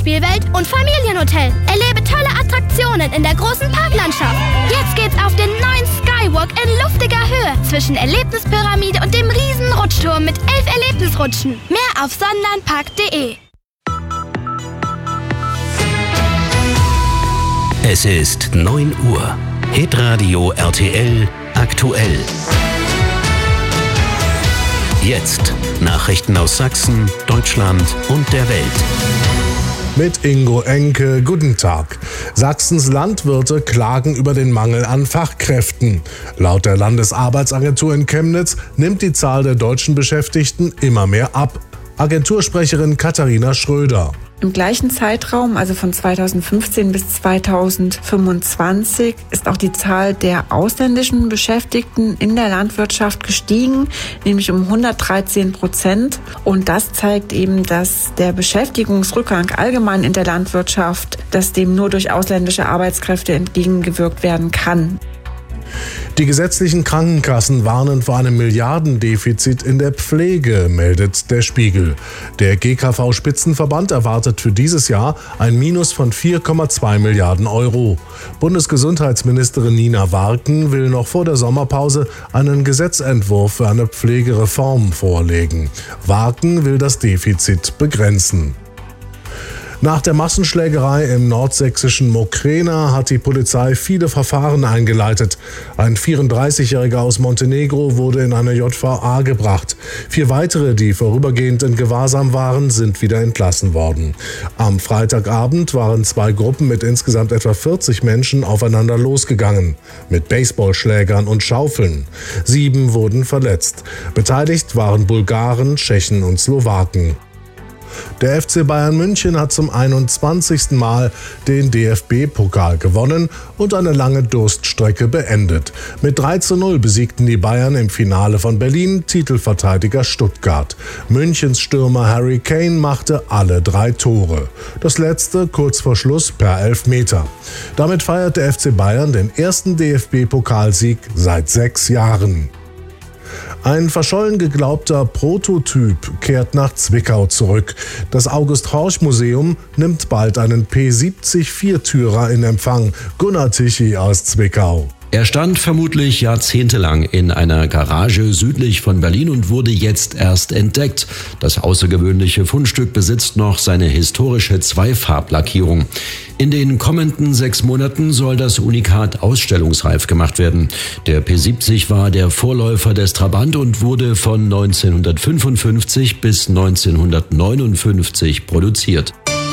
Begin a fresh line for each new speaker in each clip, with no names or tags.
Kinderspielwelt und Familienhotel. Erlebe tolle Attraktionen in der großen Parklandschaft. Jetzt geht's auf den neuen Skywalk in luftiger Höhe zwischen Erlebnispyramide und dem riesen Rutschturm mit 11 Erlebnisrutschen. Mehr auf sonnenlandpark.de.
Es ist 9 Uhr. Hitradio RTL aktuell. Jetzt Nachrichten aus Sachsen, Deutschland und der Welt.
Mit Ingo Enke, guten Tag. Sachsens Landwirte klagen über den Mangel an Fachkräften. Laut der Landesarbeitsagentur in Chemnitz nimmt die Zahl der deutschen Beschäftigten immer mehr ab. Agentursprecherin Katharina Schröder.
Im gleichen Zeitraum, also von 2015 bis 2025, ist auch die Zahl der ausländischen Beschäftigten in der Landwirtschaft gestiegen, nämlich um 113%. Und das zeigt eben, dass der Beschäftigungsrückgang allgemein in der Landwirtschaft, dass dem nur durch ausländische Arbeitskräfte entgegengewirkt werden kann.
Die gesetzlichen Krankenkassen warnen vor einem Milliardendefizit in der Pflege, meldet der Spiegel. Der GKV-Spitzenverband erwartet für dieses Jahr ein Minus von 4,2 Milliarden Euro. Bundesgesundheitsministerin Nina Warken will noch vor der Sommerpause einen Gesetzentwurf für eine Pflegereform vorlegen. Warken will das Defizit begrenzen. Nach der Massenschlägerei im nordsächsischen Mokrena hat die Polizei viele Verfahren eingeleitet. Ein 34-Jähriger aus Montenegro wurde in eine JVA gebracht. 4 weitere, die vorübergehend in Gewahrsam waren, sind wieder entlassen worden. Am Freitagabend waren 2 Gruppen mit insgesamt etwa 40 Menschen aufeinander losgegangen. Mit Baseballschlägern und Schaufeln. 7 wurden verletzt. Beteiligt waren Bulgaren, Tschechen und Slowaken. Der FC Bayern München hat zum 21. Mal den DFB-Pokal gewonnen und eine lange Durststrecke beendet. Mit 3:0 besiegten die Bayern im Finale von Berlin Titelverteidiger Stuttgart. Münchens Stürmer Harry Kane machte alle 3 Tore. Das letzte kurz vor Schluss per Elfmeter. Damit feiert der FC Bayern den ersten DFB-Pokalsieg seit 6 Jahren. Ein verschollen geglaubter Prototyp kehrt nach Zwickau zurück. Das August-Horch-Museum nimmt bald einen P-70-Viertürer in Empfang. Gunnar Tichy aus Zwickau.
Er stand vermutlich jahrzehntelang in einer Garage südlich von Berlin und wurde jetzt erst entdeckt. Das außergewöhnliche Fundstück besitzt noch seine historische Zweifarblackierung. In den kommenden 6 Monaten soll das Unikat ausstellungsreif gemacht werden. Der P70 war der Vorläufer des Trabant und wurde von 1955 bis 1959 produziert.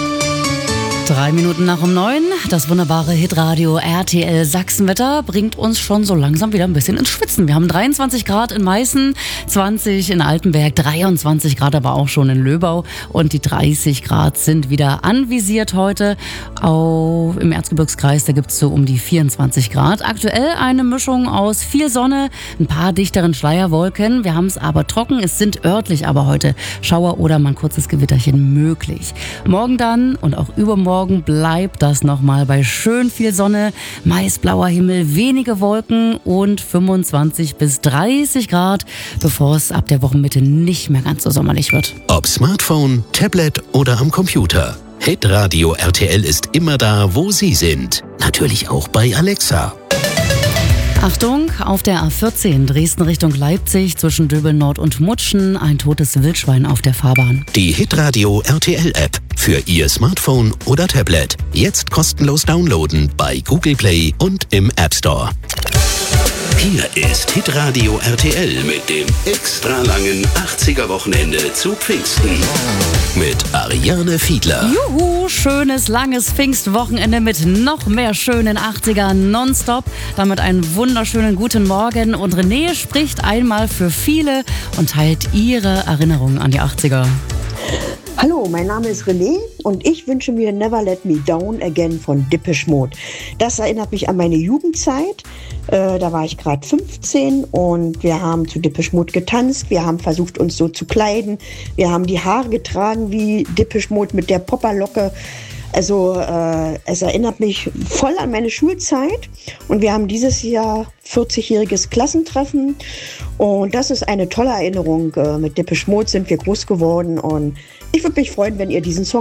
3 Minuten nach um 9. Das wunderbare Hitradio RTL Sachsenwetter bringt uns schon so langsam wieder ein bisschen ins Schwitzen. Wir haben 23 Grad in Meißen, 20 in Altenberg, 23 Grad aber auch schon in Löbau und die 30 Grad sind wieder anvisiert heute. Auch im Erzgebirgskreis, da gibt es so um die 24 Grad. Aktuell eine Mischung aus viel Sonne, ein paar dichteren Schleierwolken. Wir haben es aber trocken. Es sind örtlich aber heute Schauer oder mal ein kurzes Gewitterchen möglich. Morgen dann und auch übermorgen bleibt das nochmal bei schön viel Sonne, meist blauer Himmel, wenige Wolken und 25 bis 30 Grad, bevor es ab der Wochenmitte nicht mehr ganz so sommerlich wird.
Ob Smartphone, Tablet oder am Computer. Hitradio RTL ist immer da, wo Sie sind. Natürlich auch bei Alexa.
Achtung, auf der A14 Dresden Richtung Leipzig zwischen Döbeln Nord und Mutschen ein totes Wildschwein auf der Fahrbahn.
Die Hitradio RTL App für Ihr Smartphone oder Tablet. Jetzt kostenlos downloaden bei Google Play und im App Store. Hier ist Hitradio RTL mit dem extra langen 80er-Wochenende zu Pfingsten. Mit Ariane Fiedler.
Juhu, schönes, langes Pfingstwochenende mit noch mehr schönen 80er nonstop. Damit einen wunderschönen guten Morgen. Und René spricht einmal für viele und teilt ihre Erinnerungen an die 80er.
Hallo, mein Name ist René und ich wünsche mir Never Let Me Down Again von Depeche Mode. Das erinnert mich an meine Jugendzeit. Da war ich gerade 15 und wir haben zu Depeche Mode getanzt. Wir haben versucht, uns so zu kleiden. Wir haben die Haare getragen wie Depeche Mode mit der Popperlocke. Also es erinnert mich voll an meine Schulzeit und wir haben dieses Jahr 40-jähriges Klassentreffen und das ist eine tolle Erinnerung. Mit Depeche Mode sind wir groß geworden und ich würde mich freuen, wenn ihr diesen Song